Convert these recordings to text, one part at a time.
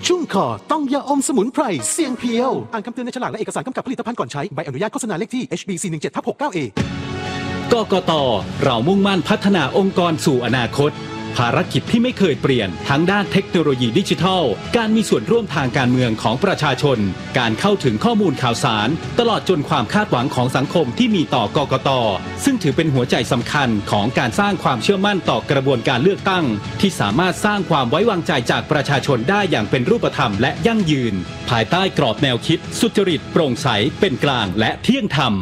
ชุ่มคอต้องยาอมสมุนไพรเสียงเพียวอ่านคำเตือนในฉลากและเอกสารกำกับผลิตภัณฑ์ก่อนใช้ใบอนุญาตโฆษณาเลขที่ HB417/69A กกต.เรามุ่งมั่นพัฒนาองค์กรสู่อนาคตภารกิจที่ไม่เคยเปลี่ยนทั้งด้านเทคโนโลยีดิจิทัลการมีส่วนร่วมทางการเมืองของประชาชนการเข้าถึงข้อมูลข่าวสารตลอดจนความคาดหวังของสังคมที่มีต่อกกต.ซึ่งถือเป็นหัวใจสำคัญของการสร้างความเชื่อมั่นต่อกระบวนการเลือกตั้งที่สามารถสร้างความไว้วางใจจากประชาชนได้อย่างเป็นรูปธรรมและยั่งยืนภายใต้กรอบแนวคิดสุจริตโปร่งใสเป็นกลางและเที่ยงธรรม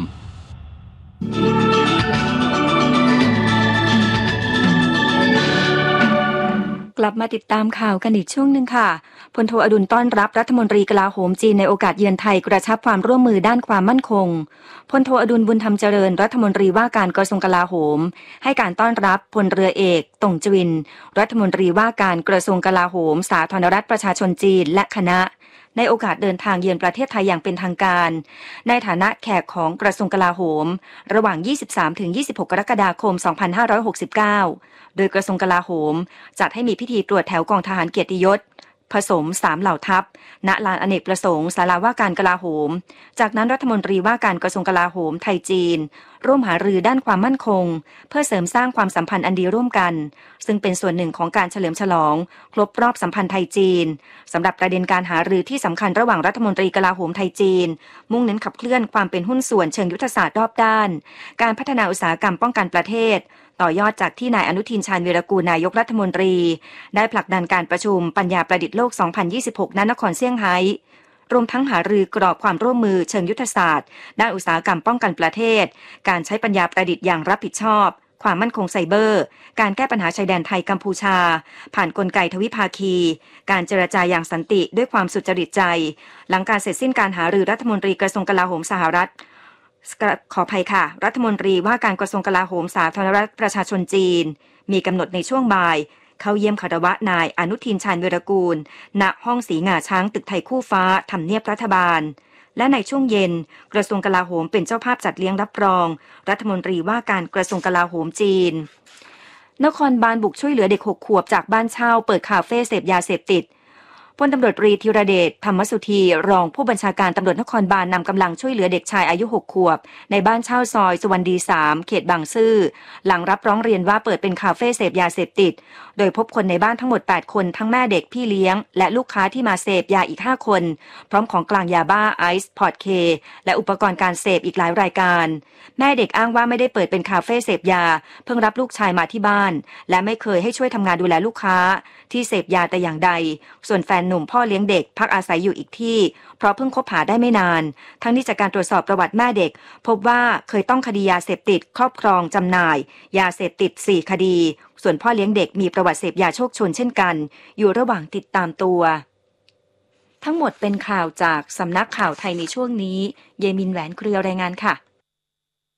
กลับมาติดตามข่าวกันอีกช่วงหนึ่งค่ะพลโทอดุลต้อนรับรัฐมนตรีกลาโหมจีนในโอกาสเยือนไทยกระชับความร่วมมือด้านความมั่นคงพลโทอดุลบุญธรรมเจริญรัฐมนตรีว่าการกระทรวงกลาโหมให้การต้อนรับพลเรือเอกต่งจวินรัฐมนตรีว่าการกระทรวงกลาโหมสาธารณรัฐประชาชนจีนและคณะในโอกาสเดินทางเยือนประเทศไทยอย่างเป็นทางการในฐานะแขกของกระทรวงกลาโหมระหว่าง 23-26 กรกฎาคม 2569 โดยกระทรวงกลาโหมจัดให้มีพิธีตรวจแถวกองทหารเกียรติยศผสม3เหล่าทัพณลานอเนกประสงค์ศาลาว่าการกลาโหมจากนั้นรัฐมนตรีว่าการกระทรวงกลาโหมไทยจีนร่วมหารือด้านความมั่นคงเพื่อเสริมสร้างความสัมพันธ์อันดีร่วมกันซึ่งเป็นส่วนหนึ่งของการเฉลิมฉลองครบรอบสัมพันธ์ไทยจีนสำหรับประเด็นการหารือที่สำคัญระหว่างรัฐมนตรีกลาโหมไทยจีนมุ่งเน้นขับเคลื่อนความเป็นหุ้นส่วนเชิงยุทธศาสตร์รอบด้านการพัฒนาอุตสาหกรรมป้องกันประเทศต่อยอดจากที่นายอนุทินชาญวีรกูลนายกรัฐมนตรีได้ผลักดันการประชุมปัญญาประดิษฐ์โลก 2026 ณ นครเซี่ยงไฮ้รวมทั้งหารือกรอบความร่วมมือเชิงยุทธศาสตร์ด้านอุตสาหกรรมป้องกันประเทศการใช้ปัญญาประดิษฐ์อย่างรับผิดชอบความมั่นคงไซเบอร์การแก้ปัญหาชายแดนไทยกัมพูชาผ่านกลไกทวิภาคีการเจรจาอย่างสันติด้วยความสุจริตใจหลังการเสร็จสิ้นการหารือรัฐมนตรีกระทรวงกลาโหมสหรัฐขออภัยค่ะรัฐมนตรีว่าการกระทรวงกลาโหมสาธารณรัฐประชาชนจีนมีกำหนดในช่วงบ่ายเข้าเยี่ยมคารวะนายอนุทินชาญวีรกูลณห้องสีหง่าช้างตึกไทยคู่ฟ้าทำเนียบรัฐบาลและในช่วงเย็นกระทรวงกลาโหมเป็นเจ้าภาพจัดเลี้ยงรับรองรัฐมนตรีว่าการกระทรวงกลาโหมจีนนครบาลบุกช่วยเหลือเด็ก6 ขวบจากบ้านเช่าเปิดคาเฟ่เสพยาเสพติดพลตำรวจตรีธีรเดชธรรมสุธีรองผู้บัญชาการตำรวจนครบาลนำกำลังช่วยเหลือเด็กชายอายุ6 ขวบในบ้านเช่าซอยสุวรรณดี3เขตบางซื่อหลังรับร้องเรียนว่าเปิดเป็นคาเฟ่เสพยาเสพติดโดยพบคนในบ้านทั้งหมด8 คนทั้งแม่เด็กพี่เลี้ยงและลูกค้าที่มาเสพยาอีก5 คนพร้อมของกลางยาบ้าไอซ์พอร์ตเคและอุปกรณ์การเสพอีกหลายรายการแม่เด็กอ้างว่าไม่ได้เปิดเป็นคาเฟ่เสพยาเพิ่งรับลูกชายมาที่บ้านและไม่เคยให้ช่วยทำงานดูแลลูกค้าที่เสพยาแต่อย่างใดส่วนแฟนหนุ่มพ่อเลี้ยงเด็กพักอาศัยอยู่อีกที่เพราะเพิ่งคบหาได้ไม่นานทั้งนี้จากการตรวจสอบประวัติแม่เด็กพบว่าเคยต้องคดียาเสพติดครอบครองจำหน่ายยาเสพติด4 คดีส่วนพ่อเลี้ยงเด็กมีประวัติเสพยาโชคชนเช่นกันอยู่ระหว่างติดตามตัวทั้งหมดเป็นข่าวจากสำนักข่าวไทยในช่วงนี้เยมินแหวนเครือรายงานค่ะ